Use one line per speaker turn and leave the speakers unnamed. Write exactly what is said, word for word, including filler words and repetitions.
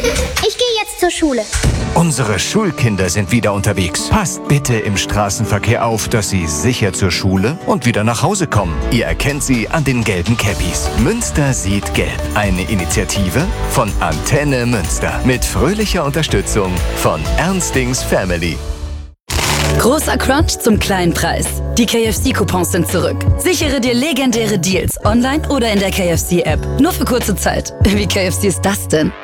Ich gehe jetzt zur Schule.
Unsere Schulkinder sind wieder unterwegs. Passt bitte im Straßenverkehr auf, dass sie sicher zur Schule und wieder nach Hause kommen. Ihr erkennt sie an den gelben Cappies. Münster sieht gelb. Eine Initiative von Antenne Münster. Mit fröhlicher Unterstützung von Ernstings Family.
Großer Crunch zum kleinen Preis. Die K F C-Coupons sind zurück. Sichere dir legendäre Deals online oder in der K F C-App. Nur für kurze Zeit. Wie K F C ist das denn?